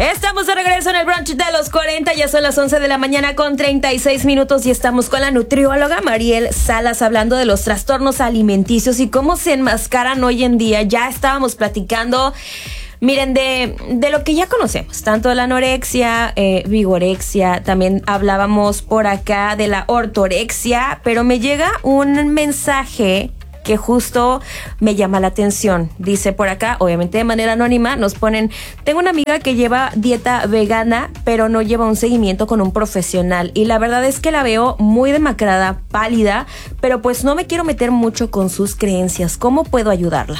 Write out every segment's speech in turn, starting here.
Estamos de regreso en el brunch de los 40, ya son las 11 de la mañana con 36 minutos y estamos con la nutrióloga Mariel Salas hablando de los trastornos alimenticios y cómo se enmascaran hoy en día. Ya estábamos platicando, miren, de lo que ya conocemos, tanto de la anorexia, vigorexia, también hablábamos por acá de la ortorexia, pero me llega un mensaje que justo me llama la atención. Dice por acá, obviamente de manera anónima, nos ponen: tengo una amiga que lleva dieta vegana, pero no lleva un seguimiento con un profesional. Y la verdad es que la veo muy demacrada, pálida, pero pues no me quiero meter mucho con sus creencias. ¿Cómo puedo ayudarla?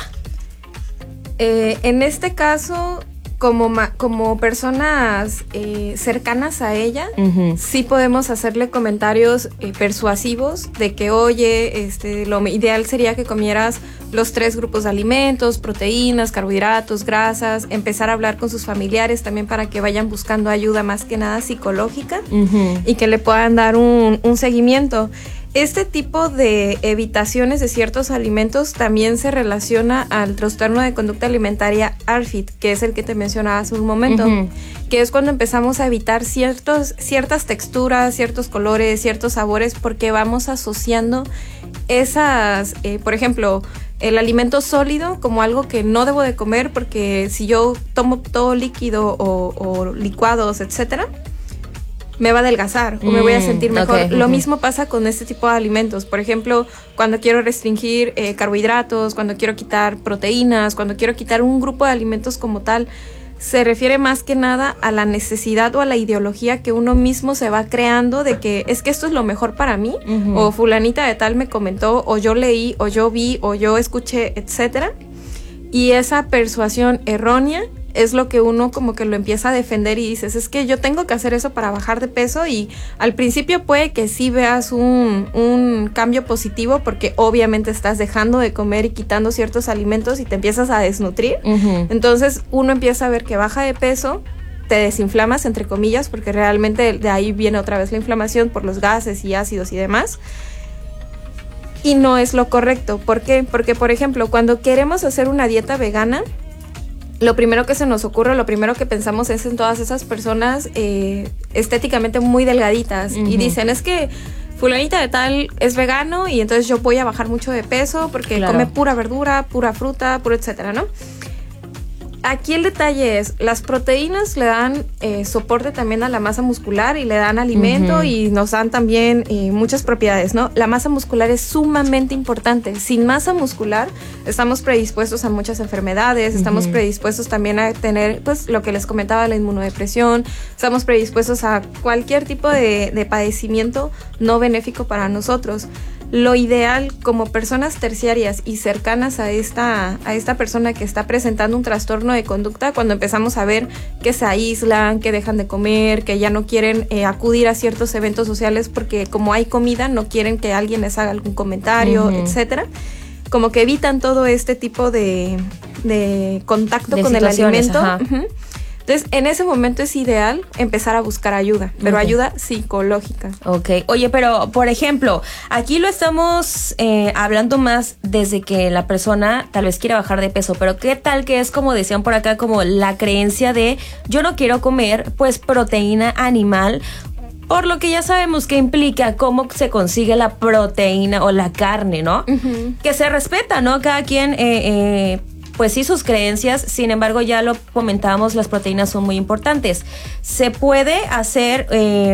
En este caso, como personas cercanas a ella, sí podemos hacerle comentarios persuasivos de que, oye, lo ideal sería que comieras los 3 grupos de alimentos: proteínas, carbohidratos, grasas. Empezar a hablar con sus familiares también para que vayan buscando ayuda, más que nada psicológica, y que le puedan dar un seguimiento. Este tipo de evitaciones de ciertos alimentos también se relaciona al trastorno de conducta alimentaria ARFID, que es el que te mencionaba hace un momento, que es cuando empezamos a evitar ciertas texturas, ciertos colores, ciertos sabores, porque vamos asociando esas, por ejemplo, el alimento sólido como algo que no debo de comer, porque si yo tomo todo líquido o licuados, etcétera, me va a adelgazar o me voy a sentir mejor. Okay. Lo mismo pasa con este tipo de alimentos. Por ejemplo, cuando quiero restringir carbohidratos, cuando quiero quitar proteínas, cuando quiero quitar un grupo de alimentos como tal, se refiere más que nada a la necesidad o a la ideología que uno mismo se va creando de que es que esto es lo mejor para mí, o fulanita de tal me comentó, o yo leí, o yo vi, o yo escuché, etcétera. Y esa persuasión errónea es lo que uno como que lo empieza a defender y dices, es que yo tengo que hacer eso para bajar de peso, y al principio puede que sí veas un cambio positivo porque obviamente estás dejando de comer y quitando ciertos alimentos y te empiezas a desnutrir. Entonces uno empieza a ver que baja de peso, te desinflamas entre comillas, porque realmente de ahí viene otra vez la inflamación por los gases y ácidos y demás. Y no es lo correcto. ¿Por qué? Porque, por ejemplo, cuando queremos hacer una dieta vegana, lo primero que se nos ocurre, lo primero que pensamos es en todas esas personas estéticamente muy delgaditas. Y dicen, es que fulanita de tal es vegano y entonces yo voy a bajar mucho de peso porque come pura verdura, pura fruta, puro etcétera, ¿no? Aquí el detalle es, las proteínas le dan soporte también a la masa muscular y le dan alimento y nos dan también muchas propiedades, ¿no? La masa muscular es sumamente importante. Sin masa muscular estamos predispuestos a muchas enfermedades, estamos predispuestos también a tener, pues, lo que les comentaba, la inmunodepresión, estamos predispuestos a cualquier tipo de padecimiento no benéfico para nosotros. Lo ideal como personas terciarias y cercanas a esta persona que está presentando un trastorno de conducta, cuando empezamos a ver que se aíslan, que dejan de comer, que ya no quieren acudir a ciertos eventos sociales porque como hay comida no quieren que alguien les haga algún comentario, etcétera, como que evitan todo este tipo de contacto con el alimento. Entonces, en ese momento es ideal empezar a buscar ayuda, pero ayuda psicológica. Ok. Oye, pero, por ejemplo, aquí lo estamos hablando más desde que la persona tal vez quiere bajar de peso, pero ¿qué tal que es, como decían por acá, como la creencia de yo no quiero comer, pues, proteína animal, por lo que ya sabemos que implica cómo se consigue la proteína o la carne, ¿no? Que se respeta, ¿no? Cada quien pues sí, sus creencias. Sin embargo, ya lo comentábamos, las proteínas son muy importantes. Se puede hacer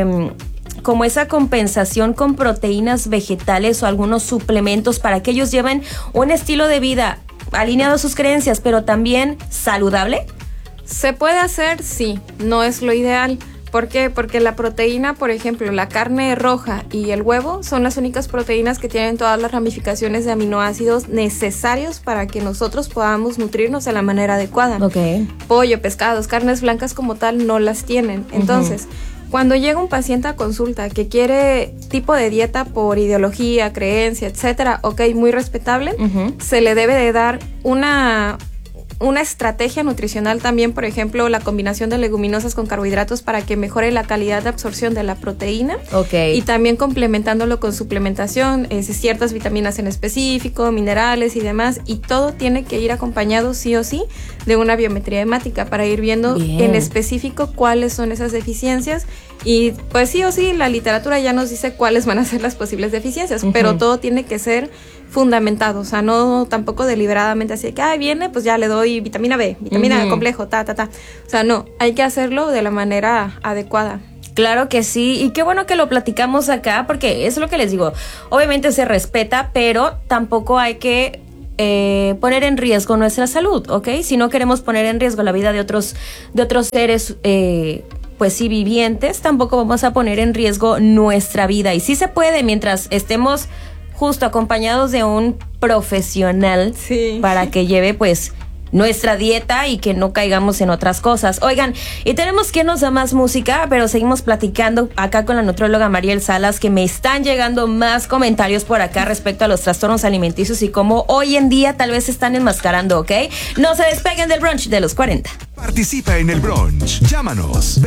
como esa compensación con proteínas vegetales o algunos suplementos para que ellos lleven un estilo de vida alineado a sus creencias, pero también saludable. Se puede hacer, sí, no es lo ideal. ¿Por qué? Porque la proteína, por ejemplo, la carne roja y el huevo son las únicas proteínas que tienen todas las ramificaciones de aminoácidos necesarios para que nosotros podamos nutrirnos de la manera adecuada. Pollo, pescados, carnes blancas como tal no las tienen. Entonces, cuando llega un paciente a consulta que quiere tipo de dieta por ideología, creencia, etcétera, muy respetable, se le debe de dar una estrategia nutricional también, por ejemplo, la combinación de leguminosas con carbohidratos para que mejore la calidad de absorción de la proteína. Y también complementándolo con suplementación, ciertas vitaminas en específico, minerales y demás, y todo tiene que ir acompañado sí o sí de una biometría hemática para ir viendo en específico cuáles son esas deficiencias. Y pues sí o sí, la literatura ya nos dice cuáles van a ser las posibles deficiencias, pero todo tiene que ser fundamentado, o sea, no tampoco deliberadamente así de que, viene, pues ya le doy vitamina B, vitamina complejo, o sea, no, hay que hacerlo de la manera adecuada. Claro que sí, y qué bueno que lo platicamos acá, porque es lo que les digo, obviamente se respeta, pero tampoco hay que poner en riesgo nuestra salud, ¿ok? Si no queremos poner en riesgo la vida de otros seres, pues sí, vivientes, tampoco vamos a poner en riesgo nuestra vida, y sí se puede mientras estemos justo acompañados de un profesional para que lleve pues nuestra dieta y que no caigamos en otras cosas. Oigan, y tenemos que irnos a más música, pero seguimos platicando acá con la nutrióloga Mariel Salas, que me están llegando más comentarios por acá respecto a los trastornos alimenticios y cómo hoy en día tal vez se están enmascarando, ¿ok? No se despeguen del brunch de los 40. Participa en el brunch. Llámanos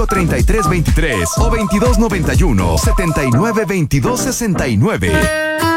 2293-7533-23 o 2291-792269.